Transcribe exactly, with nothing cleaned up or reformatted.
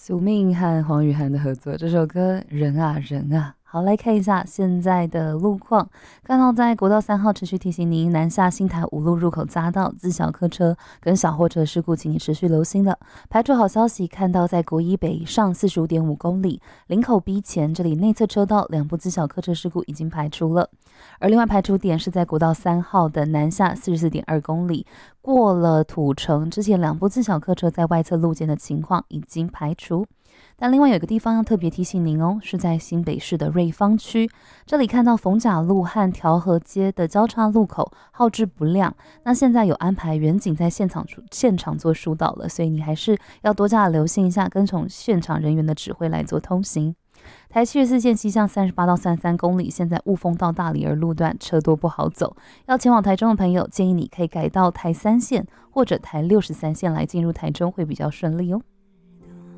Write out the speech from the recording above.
宿命和黄雨涵的合作，这首歌人啊人啊。好，来看一下现在的路况。看到在国道三号持续提醒您，南下新台五路入口匝道自小客车跟小货车事故，请你持续留心了。排除好消息，看到在国一北上四十五点五公里林口 B 前这里内侧车道两部自小客车事故已经排除了。而另外排除点是在国道三号的南下四十四点二公里，过了土城之前两部自小客车在外侧路肩的情况已经排除。但另外有一个地方要特别提醒您哦，是在新北市的瑞芳区，这里看到逢甲路和调和街的交叉路口号志不亮，那现在有安排员警在现场现场做疏导了，所以你还是要多加留心一下，跟从现场人员的指挥来做通行。台七十四线西向三十八到三十三公里，现在雾峰到大理儿路段车多不好走，要前往台中的朋友，建议你可以改到台三线或者台六十三线来进入台中会比较顺利哦。